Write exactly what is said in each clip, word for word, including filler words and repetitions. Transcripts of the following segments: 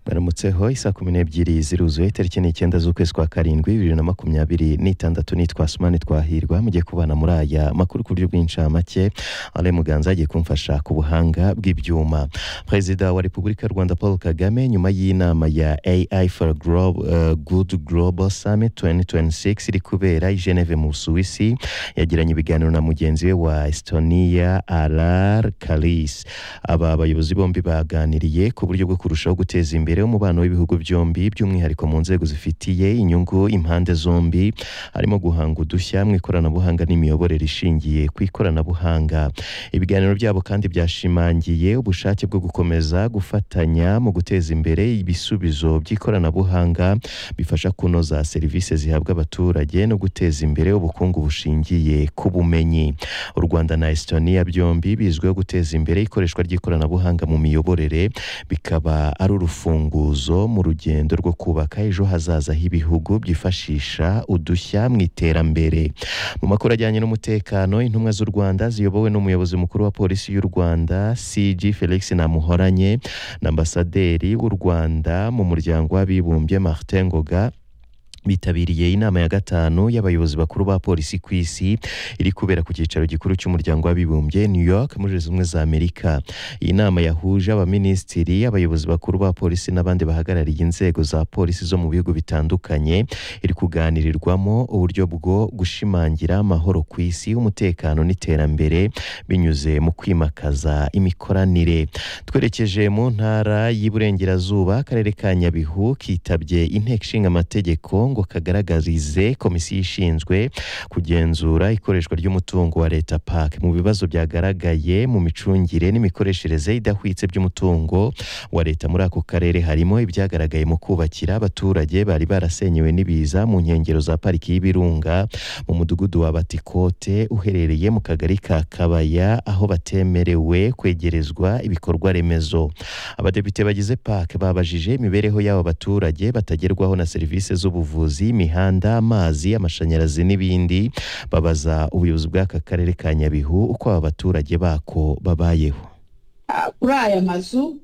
baramutseho isa kumi n'ebyiri ziruzuye tariki n'icyenda z'ukwezi kwa karindwi bibiri na makumyabiri n'itandatu nitwa Sumani Twahirwa mugiye kubana muri aya makuru ku buryo bw'incamake. Ale Muganza agiye kumfasha ku buhanga bw'ibyuma. Perezida wa Repubulika y'u Rwanda Paul Kagame nyuma y'inama ya A I for Global, uh, Good Global Summit twenty twenty-six iri kubera i Geneve mu Busuwisi yagiranye ibiganiro na mugenzi we wa Estonia Alar Kalis. Aba abayobozi bombi baganiriye ku buryo bwo kurushaho guteza imbere umubano w'ibihugu byombi by'umwihariko mu nzego zifitiye inyungu impande zombi, harimo guhanga udushya mu ikoranabuhanga n'imiyoborere ishingiye ku ikoranabuhanga. Ibiganiro byabo kandi byashimangiye ubushake bwo gukomeza gufatanya mu guteza imbere ibisubizo by'ikoranabuhanga bifasha kunoza serivisi zihabwa abaturage no guteza imbere ubukungu bushingiye ku bumenyi. U Rwanda na Estonia byombi bizwiho guteza imbere ikoreshwa ry'ikoranabuhanga mu miyoborere, bikaba ari urufunguzo mu rugendo rwo kubaka ejo hazaza h'ibihugu byifashisha udushya mu iterambere. Mu makuru ajyanye n'umutekano, intumwa z'u Rwanda ziyobowe n'umuyobozi mukuru wa polisi y'u Rwanda C G Felix Namuhoranye na ambasaderi w'u Rwanda mu muryango w'abibumbye Martin Ngoga bitabiriye inama ya gatanu y'abayobozi bakuru ba polisi ku isi iri kubera ku cyicaro gikuru cy'umuryango w'abibumbye New York muri Leta Zunze Ubumwe za Amerika. Iyi nama yahuje abaminisitiri, abayobozi bakuru ba polisi n'abandi bahagarariye inzego za polisi zo mu bihugu bitandukanye, iri kuganirirwamo uburyo bwo gushimangira amahoro ku isi, umutekano n'iterambere binyuze mu kwimakaza imikoranire. Twerekeje mu ntara y'Iburengerazuba, akarere ka Nyabihu kitabye inteko ishinga amategeko ngo kagaragarize komisiyo ishinzwe kugenzura ikoreshwa ry'umutungo wa leta P A C mu bibazo byagaragaye mu micungire n'imikoreshereze idahwitse by'umutungo wa leta muri ako karere, harimo ibyagaragaye mu kubakira abaturage bari barasenyewe n'ibiza mu nkengero za pariki y'Ibirunga mu mudugudu wa Batikote uherereye mu kagari ka Kabaya, aho batemerewe kwegerezwa ibikorwa remezo. Abadepite bagize P A C babajije imibereho y'abo baturage batagerwaho na serivisi z'ubuvuzi, imihanda, amazi, amashanyarazi n'ibindi, babaza ubuyobozi bw'aka karere ka Nyabihu uko aba baturage bako babayeho. Kuri aya mazu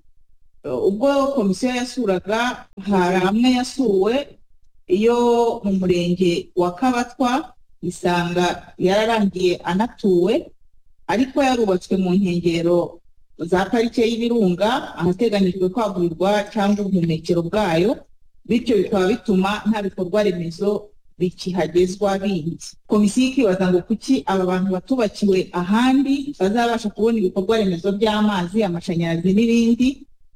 ubwo komisiyo yasuraga, hari amwe yasuwe iyo mu murenge wa Kabatwa isanga yararangiye anatuwe, ariko yarubatswe mu nkengero za parike y'Ibirunga ahateganyijwe kwagurirwa cyangwa ubuhumekero bwayo, bityo bikaba bituma nta bikorwa remezo bikihagezwa bindi. Komisiyo ikibaza ngo kuki aba bantu batubakiwe ahandi bazabasha kubona ibikorwa remezo by'amazi, amashanyarazi n'ibindi,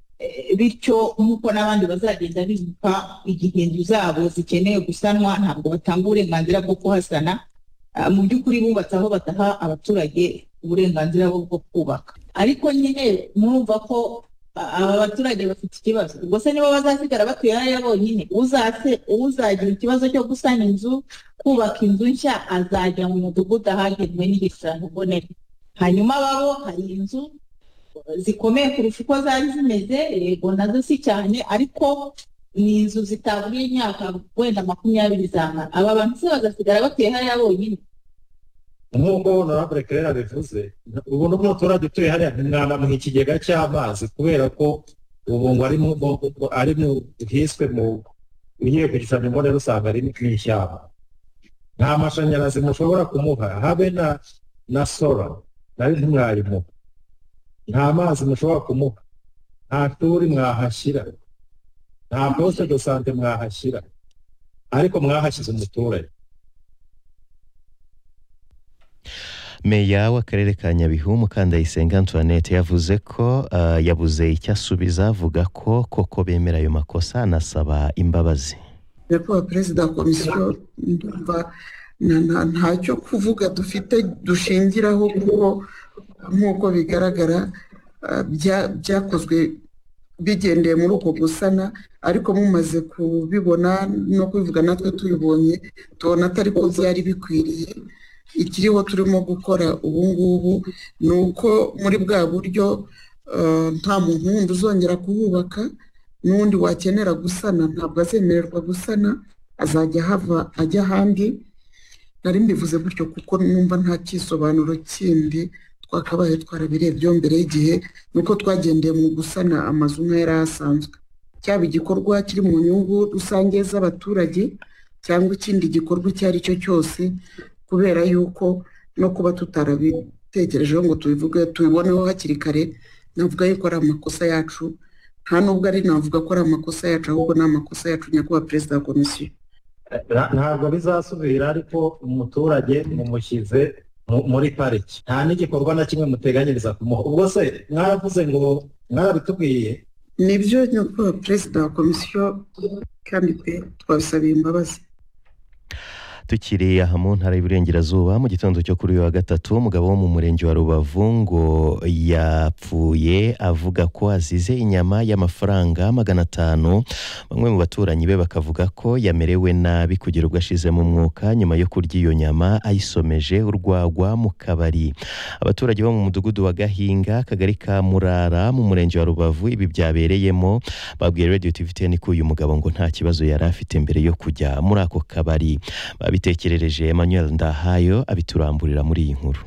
bityo nk'uko n'abandi bazagenda bibuka igihe inzu zabo zikeneye gusanwa ntabwo batanga uburenganzira bwo kuhasana. Mu by'ukuri bubatse aho bataha abaturage uburenganzira bwo kubaka, ariko nyine murumva ko aba baturage bafite ikibazo. Ubwo se nibo bazasigara batuye hariya bonyine? Uzase uzagira ikibazo cyo gusana inzu, kubaka inzu nshya, azajya mu mudugudu ahagenwe n'igishushanyo mbonera. Hanyuma babo hari inzu zikomeye kurusha uko zari zimeze, yego nazo si cyane, ariko ni inzu zitaburiye imyaka wenda makumyabiri zamara. Aba bantu se bazasigara batuye hariya bonyine? Nk'uko honorable Claire bivuze, ubu n'umuturage utuye hariya ntimwanamuha ikigega cy'amazi kubera ko ubu ngo ari mu hiswe mu bigiye ku gishushanyo mbonera usanga ari n'ishyamba. Nta mashanyarazi mushobora kumuha, habe na na sola nari ntimwayimuha. Nta mazi mushobora kumuha, nta turi mwahashyira, nta poste de sante mwahashyira, ariko mwahashyize umuturage. Meya w'akarere ka Nyabihu Mukandayisenga Antoinette yavuze ko uh, yabuze icyo asubiza, avuga ko koko bemera ayo makosa, anasaba imbabazi. Nyakubahwa Perezida wa Komisiyo, ndumva ntacyo kuvuga dufite dushingiraho, kuko nk'uko bigaragara byakozwe bigendeye muri uko gusana, ariko mumaze kubibona no kubivuga natwe tubibonye tubona atari ko byari bikwiriye. Ikiriho turimo gukora ubu ngubu ni uko muri bwa buryo nta muntu wundi uzongera kuhubaka, n'undi wakenera gusana ntabwo azemererwa gusana, azajya hava ajya ahandi. Nari mbivuze gutyo kuko numva nta kisobanuro kindi twakabaye twarabirebye mbere y'igihe, nuko twagendeye mu gusana amazu nk'ayari asanzwe. cyaba igikorwa kiri mu nyungu rusange z'abaturage cyangwa ikindi gikorwa icyo ari cyo cyose, kubera yuko no kuba tutarabitekerejeho ngo tubivuge tubiboneho hakiri kare, navuga yuko ari amakosa yacu, nta nubwo ari navuga ko ari amakosa yacu, ahubwo ni amakosa yacu nyakubahwa perezida wa komisiyo. Ntabwo bizasubira, ariko umuturage mumushyize muri pariki, nta n'igikorwa na kimwe muteganyiriza kumuha. Ubwo se mwaravuze ngo mwarabitubwiye? Nibyo nyakubahwa perezida wa komisiyo, kandi pe twabisabiye imbabazi. Tukiri aha mu ntara y'Iburengerazuba mu gitondo cyo kuri uyu wa gatatu, umugabo wo mu murenge wa Rubavu ngo yapfuye avuga ko azize inyama y'amafaranga magana atanu. Bamwe mu baturanyi be bakavuga ko yamerewe nabi kugera ubwo ashizemo umwuka nyuma yo kurya iyo nyama ayisomeje urwagwa mu kabari. Abaturage bo mu mudugudu wa Gahinga, akagari ka Murara mu murenge wa Rubavu ibi byabereyemo, babwiye Radio T V ten ko uyu mugabo ngo nta kibazo yari afite mbere yo kujya muri ako kabari. Bitekerereje Emmanuel Ndahayo abituramburira muri iyi nkuru.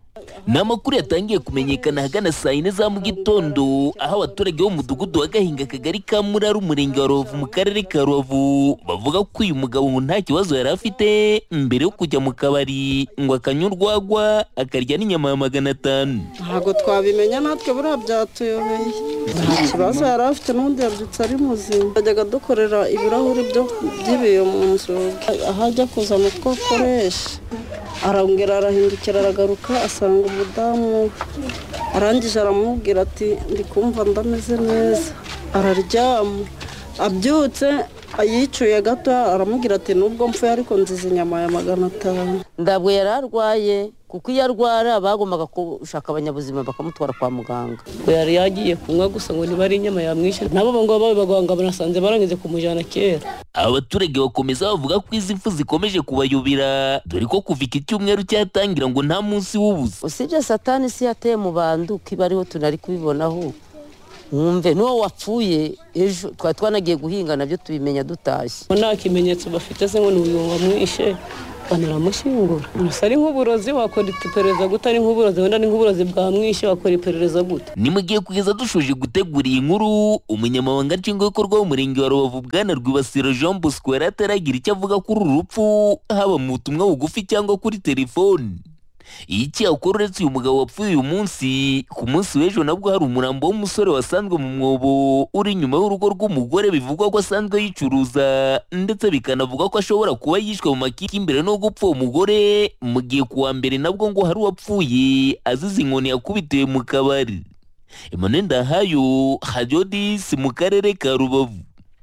Ni amakuru yatangiye kumenyekana hagana saa yine za mu gitondo, aho abaturage bo mu mudugudu wa Gahinga, akagari ka Murara, umurenge wa Rubavu mu karere ka Rubavu, bavuga ko uyu mugabo ngo nta kibazo yari afite mbere yo kujya mu kabari ngo akanywa urwagwa akarya n'inyama ya magana atanu. Ntabwo twabimenya natwe, buriya byatuyobeye. Nta kibazo yari afite, n'undi yabyutse ari muzima. Yajyaga dukorera ibirahuri byo by'ibiyo mu nzu, aho ajya kuzana utwo akoresha, arongera arahindukira aragaruka asanga umudamu, arangije aramubwira ati ndi kumva ndameze neza, araryama. Abyutse ayicuye gato aramubwira ati nubwo mpfuye ariko nziza inyama ya magana atanu. Ndabwo yari arwaye, kuko iyo arwara bagombaga gushaka abanyabuzima bakamutwara kwa muganga. Yari yagiye kunywa gusa ngo niba ari inyama yamwishe, nabo ngo babaganga banasanze barangize kumujyana kera. Abaturage bakomeza bavuga ko izi mfu zikomeje kubayobera, dore ko kuva iki cyumweru cyatangira ngo nta munsi w'ubusa. Usibye Satani si yateye mu bantu kiba ariho tunari kubibonaho. Mwumve n'uwo wapfuye ejo twari twanagiye guhinga nabyo tubimenya dutashye. Nta kimenyetso bafite se ngo ni uyu wamwishe, banaramushingura. Gusa ari nk'uburozi wakora iperereza gute? Ari nk'uburozi, wenda ni nk'uburozi bwamwishe wakora iperereza gute? Ni mugiye kugeza dushuje gutegura iyi nkuru, umunyamabanga nshingwabikorwa w'umurenge wa Rubavu Bwana Rwibasiro Jean Bosco yari ataragira icyo avuga kuri uru rupfu, haba mu butumwa bugufi cyangwa kuri telefone. Iki akora uretse uyu mugabo wapfuye uyu munsi, ku munsi w'ejo nabwo hari umurambo w'umusore wasanzwe mu mwobo uri inyuma y'urugo rw'umugore, bivugwa ko asanzwe yicuruza, ndetse bikanavuga ko ashobora kuba yishwe mu makimbirane no gupfa uwo mugore, mu gihe kuwa mbere nabwo ngo hari uwapfuye azize inkoni yakubitiwe mu kabari. Emmanuel Ndahayo, Radio dix mu karere ka Rubavu.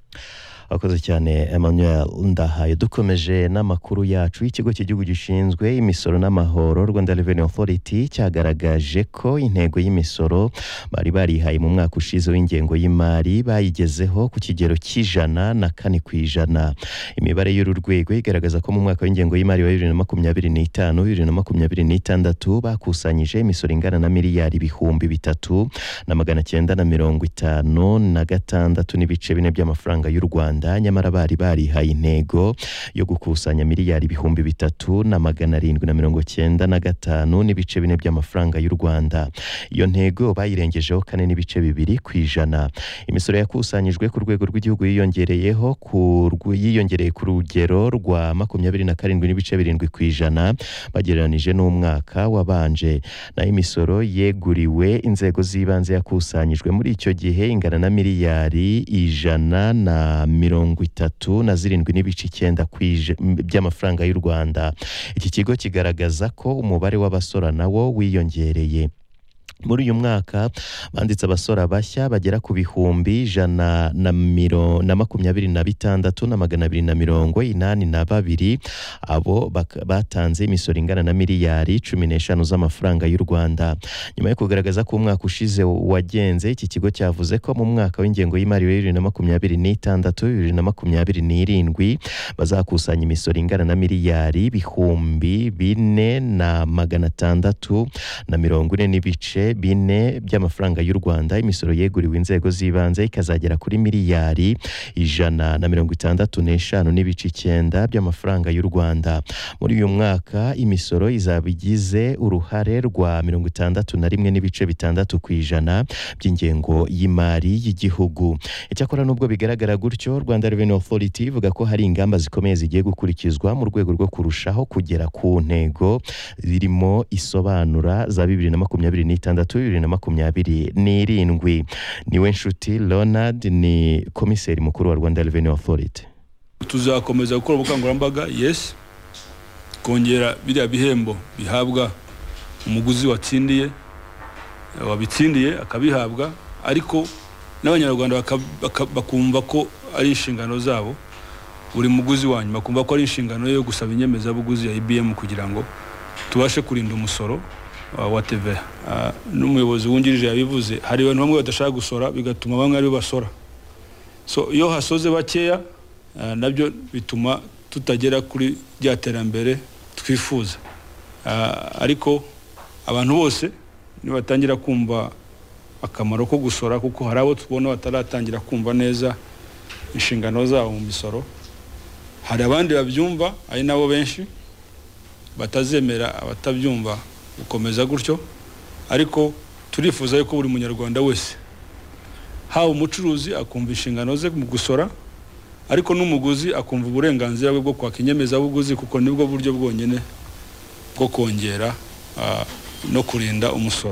Akoze cyane Emmanuel Ndahayo. Dukomeje n'amakuru yacu, ikigo cy'igihugu gishinzwe imisoro n'amahoro Rwanda Revenue Authority cyagaragaje ko intego y'imisoro bari barihaye mu mwaka ushize w'ingengo y'imari bayigezeho ku kigero cy'ijana na kane ku ijana. Imibare y'uru rwego igaragaza ko mu mwaka w'ingengo y'imari wa bibiri na makumyabiri n'itanu bibiri na makumyabiri n'itandatu bakusanyije imisoro ingana na miliyari ibihumbi bitatu na magana cyenda na mirongo itanu na gatandatu n'ibice bine by'amafaranga y'u Rwanda. Nyamara bari barihaye intego yo gukusanya miliyari ibihumbi bitatu na magana arindwi na mirongo cyenda na gatanu n'ibice bine by'amafaranga y'u Rwanda. Iyo ntego bayirengejeho kane n'ibice bibiri ku ijana. Imisoro yakusanyijwe ku rwego rw'igihugu yiyongereyeho ku yiyongereye ku rugero rwa makumyabiri na karindwi n'ibice birindwi ku ijana bagereranije n'umwaka wabanje. Na imisoro yeguriwe inzego z'ibanze yakusanyijwe muri icyo gihe ingana na miliyari ijana na mirongo itatu na zirindwi n'ibice icyenda by'amafaranga y'u Rwanda. Iki kigo kigaragaza ko umubare w'abasora nawo wiyongereye. Muri uyu mwaka banditse abasora bashya bagera ku bihumbi ijana na miro na makumyabiri na bitandatu na magana abiri na mirongo inani na babiri. Abo batanze imisoro ingana na miliyari cumi n'eshanu z'amafaranga y'u Rwanda. Nyuma yo kugaragaza ko umwaka ushize wagenze, iki kigo cyavuze ko mu mwaka w'ingengo y'imari wa bibiri na makumyabiri n'itandatu bibiri na makumyabiri n'irindwi bazakusanya imisoro ingana na miliyari ibihumbi bine na magana atandatu na mirongo ine n'ibice n'ibice bine by'amafaranga y'u Rwanda. Imisoro yeguriwe inzego z'ibanze ikazagera kuri miliyari ijana na mirongo itandatu n'eshanu n'ibice icyenda by'amafaranga y'u Rwanda. Muri uyu mwaka imisoro izaba igize uruhare rwa mirongo itandatu na rimwe n'ibice bitandatu ku ijana by'ingengo y'imari y'igihugu. Icyakora nubwo bigaragara gutyo, Rwanda Revenue Authority ivuga ko hari ingamba zikomeye zigiye gukurikizwa mu rwego rwo kurushaho kugera ku ntego zirimo isobanura za bibiri na makumyabiri n'itandatu bibiri na makumyabiri n'irindwi. Niwe Nshuti Leonard ni komiseri mukuru wa Rwanda Revenue Authority. Tuzakomeza gukora ubukangurambaga, yes, kongera biriya bihembo bihabwa umuguzi watsindiye wabitsindiye akabihabwa, ariko n'abanyarwanda bakumva ko ari inshingano zabo. Buri muguzi wanyu bakumva ko ari inshingano yo gusaba inyemezabuguzi ya I B M kugira ngo tubashe kurinda umusoro wa T V A. N'umuyobozi wungirije yabivuze, hari abantu bamwe badashaka gusora bigatuma bamwe ari basora. So iyo hasoze bakeya nabyo bituma tutagera kuri rya terambere twifuza. Ariko abantu bose nibatangira kumva akamaro ko gusora, kuko hari abo tubona bataratangira kumva neza inshingano zabo mu misoro, hari abandi babyumva ari nabo benshi batazemera abatabyumva gukomeza gutyo. Ariko turifuza yuko buri munyarwanda wese, haba umucuruzi akumva inshingano ze mu gusora, ariko n'umuguzi akumva uburenganzira bwe bwo kwaka inyemezabuguzi, kuko nibwo buryo bwonyine bwo kongera uh, no kurinda umusoro.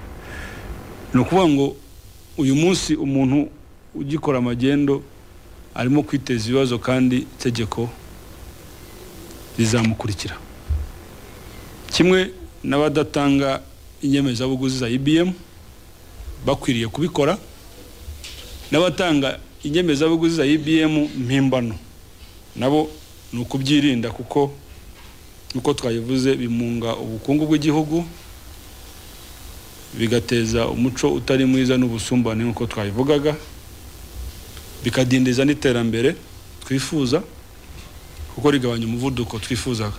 Ni ukuvuga ngo uyu munsi umuntu ugikora amagendo arimo kwiteza ibibazo, kandi itegeko rizamukurikira. Kimwe n'abadatanga inyemezabuguzi za I B M bakwiriye kubikora, n'abatanga inyemezabuguzi za I B M mpimbano nabo ni ukubyirinda, kuko uko twayivuze bimunga ubukungu bw'igihugu, bigateza umuco utari mwiza n'ubusumbane nk'uko twayivugaga, bikadindiza n'iterambere twifuza, kuko rigabanya umuvuduko twifuzaga.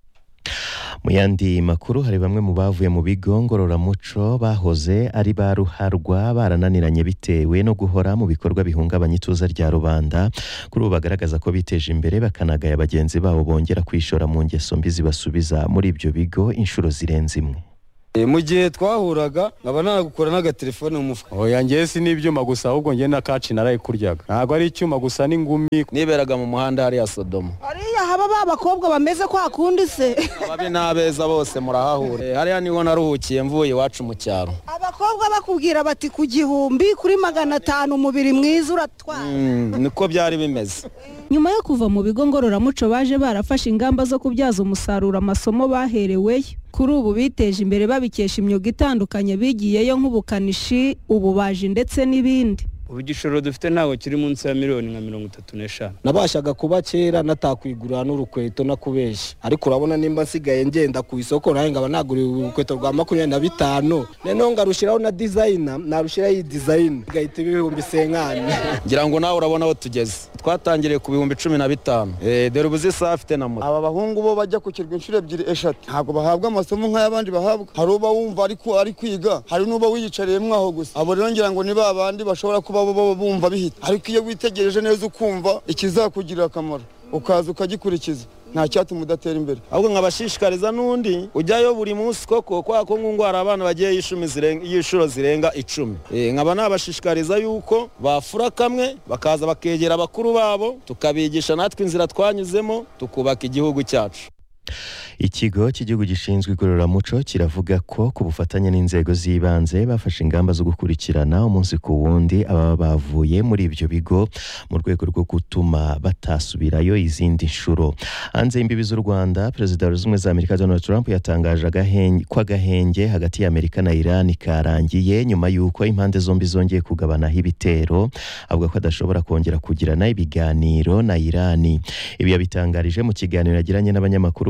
Mu yandi makuru, hari bamwe mu bavuye mu bigo ngororamuco bahoze ari ba ruharwa barananiranye bitewe no guhora mu bikorwa bihungabanya ituza rya rubanda. Kuri ubu bagaragaza ko biteje imbere, bakanagaya bagenzi babo bongera kwishora mu ngeso mbi zibasubiza muri ibyo bigo inshuro zirenze imwe. Mu gihe twahuraga nkaba nagukora n'agatelefone mu mufuka. Oya ngiye si n'ibyuma gusa, ahubwo ngiye na kaci narayikuryaga. Ntabwo ari icyuma gusa n'ingumi. Niberaga mu muhanda hari ya Sodoma. Ariya haba babakobwa bameze kwa kundi se. Ababe n'abeza bose murahahura. Hariya niho naruhukiye mvuye iwacu mu cyaro. Abakobwa bakubwira bati ku gihumbi kuri magana atanu umubiri mwiza uratwara. Mm, niko byari bimeze. Nyuma yo kuva mu bigo ngororamuco baje barafashe ingamba zo kubyaza umusaruro amasomo bahereweyo. Kuri ubu biteje imbere babikesha imyuga itandukanye bigiyeyo nk'ubukanishi, ububaji ndetse n'ibindi. Ubugishoro dufite ntago kiri munsi ya miliyoni nka mirongo itatu n'eshanu. Nabashaga kuba kera natakwigurira n'urukweto nakubeshya, ariko urabona nimba nsigaye ngenda ku isoko nahe ngaba naguriye urukweto rwa makumyabiri na bitanu, none ngarushiraho na designer, narushiraho iyi design gahita ibihumbi senkani. Ngira ngo nawe urabona aho tugeze. Twatangiriye ku bihumbi cumi na bitanu. Eh dore ubuzi safite na moto. Aba bahungu bo bajya ku kirwa inshuro ebyiri eshatu, ntabwo bahabwa amasomo nk'ayabandi bahabwa. Hari uba wumva ariko ari kwiga, hari n'uba wiyicariye mwaho gusa. Abo rero ngira ngo niba abandi bashobora kuba bo bumva bihita, ariko iyo witegereje neza ukumva ikizakugirira akamaro ukaza ukagikurikiza, nta cyatuma udatera imbere. Ahubwo nkabashishikariza n'undi ujyayo buri munsi koko, kwa ko ngungwara abana bagiye yishumi zirenga yishuro zirenga icumi. Eh nkaba nabashishikariza yuko bafura kamwe bakaza bakegera abakuru babo, tukabigisha natwe inzira twanyuzemo, tukubaka igihugu cyacu. Ikigo cy'igihugu gishinzwe igororamuco kiravuga ko ku bufatanye n'inzego z'ibanze bafashe ingamba zo gukurikirana umunsi ku wundi ababa bavuye muri ibyo bigo mu rwego rwo gutuma batasubirayo izindi nshuro. Hanze y'imbibi z'u Rwanda, Perezida wa Leta Zunze Ubumwe za Amerika Donald Trump yatangaje ko agahenge hagati y'Amerika na Iran karangiye nyuma y'uko impande zombi zongeye kugabanaho ibitero. Avuga ko adashobora kongera kugirana ibiganiro na Iran. Ibi yabitangarije mu kiganiro yagiranye n'abanyamakuru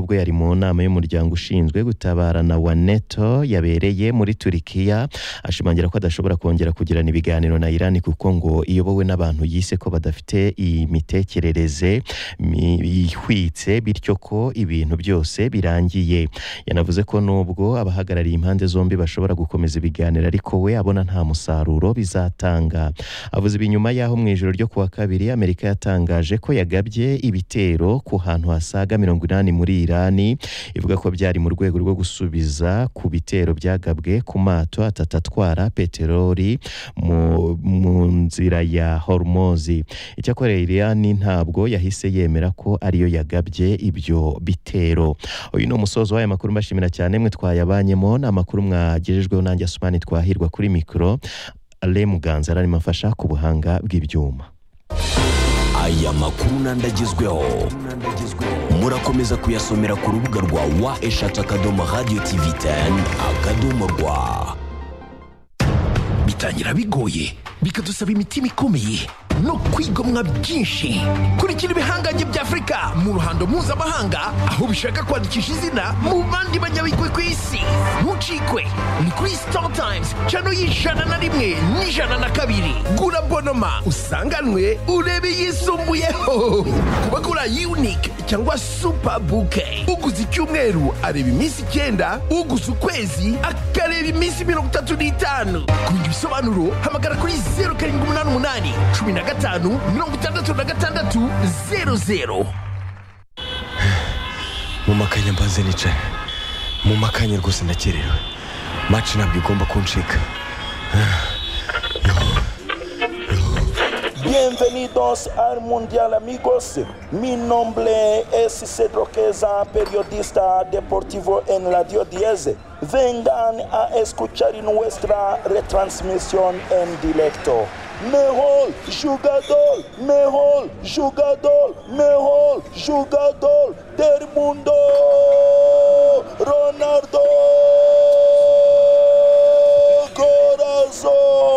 ubwo yari mu nama y'umuryango ushinzwe gutabarana wa NATO yabereye muri Turikiya ashimangira ko adashobora kongera kugirana ibiganiro na Iran kuko ngo iyobowe n'abantu yise ko badafite imitekerereze ihwitse bityo ko ibintu byose birangiye. Yanavuze ko nubwo abahagarariye impande zombi bashobora gukomeza ibiganiro ariko we abona nta musaruro bizatanga. Avuze ibinyuma yaho mu ijoro ryo kuwa kabiri Amerika yatangaje ko yagabye ibitero ku hantu hasaga mirongo inani muri Irani, ivuga ko byari mu rwego rwo gusubiza ku bitero byagabwe ku mato atatu atwara peteroli mu, mu nzira ya Hormuz. Icyakora Irani ntabwo yahise yemera ko ariyo yagabye ibyo bitero. Uyu ni umusozo w'aya makuru, mbashimira cyane mwe twayabanyemo. N'amakuru mwagejejweho nanjye Asumani Twahirwa kuri mikro. Ale Muganza arimo afasha ku buhanga bw'ibyuma. Aya makuru nandagezweho murakomeza kuyasomera ku rubuga rwa wa eshatu akadomo radio tv teni akadomo rwa. Bitangira bigoye bikadusaba imitima ikomeye no kwigomwa byinshi. Kurikira ibihangange bya Afrika mu ruhando mpuzamahanga aho bishaka kwandikisha izina mu bandi banyabigwi ku isi. Ntucikwe, ni kuri Star Times channel y'ijana na rimwe n'ijana na kabiri. Gura bonoma usanganwe urebe yisumbuyeho. Kubagura unique cyangwa super bouquet, uguze icyumweru areba iminsi icyenda, uguze ukwezi akareba iminsi mirongo itatu n'itanu. Kundi bisobanuro hamagara kuri zeru karindwi umunani umunani cumi na gatanu mirongo itandatu na gatandatu zero zero. Mu makanya mbanze nicaye, mu makanya rwose ndakerewe, match ntabwo igomba kuncika. Bienvenidos al Mundial, amigos. Mi nombre es Cedro Queza, periodista deportivo en Radio diez. Vengan a escuchar nuestra retransmisión en directo. Mejor jugador, mejor jugador, mejor jugador del mundo, Ronaldo Corazón.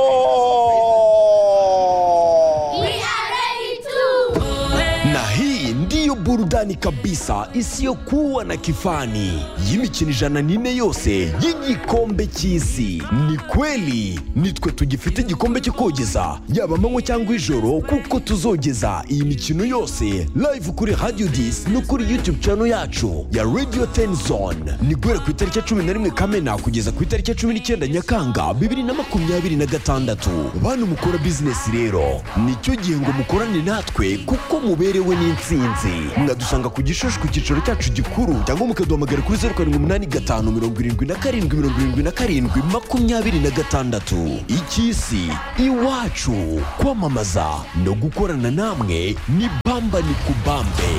Burudani kabisa isiyokuwa na kifani y'imikino ijana n'ine yose y'igikombe cy'isi. Ni kweli nitwe tugifite igikombe cyo kogeza yaba amanywa cyangwa ijoro, kuko tuzogeza iyi mikino yose live kuri Radio dix no kuri YouTube channel yacu ya Radio ten Zone. Ni guhera ku itariki ya cumi na rimwe Kamena kugeza ku itariki ya cumi n'icyenda Nyakanga bibiri na makumyabiri na gatandatu. Bantu mukora business rero nicyo gihe ngo mukorane natwe kuko muberewe n'intsinzi. Mwadusanga ku Gishushu ku cyicaro cyacu gikuru cyangwa mukaduhamagara kuri zeru karindwi umunani gatanu mirongo irindwi na karindwi mirongo irindwi na karindwi makumyabiri na gatandatu. Icy'isi iwacu, kwamamaza no gukorana namwe ni bamba ni kubambe.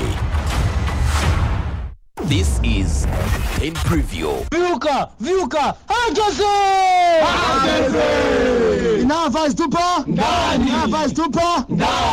This is ten Preview. Viuka, viuka, hageze! Hageze! Inava stupa? Ndani! Inava stupa? Ndani!